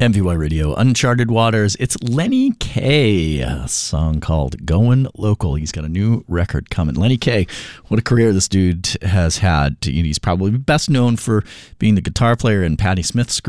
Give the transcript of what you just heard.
MVY Radio, Uncharted Waters. It's Lenny Kaye, a song called Going Local. He's got a new record coming. Lenny Kaye, what a career this dude has had. He's probably best known for being the guitar player in Patti Smith's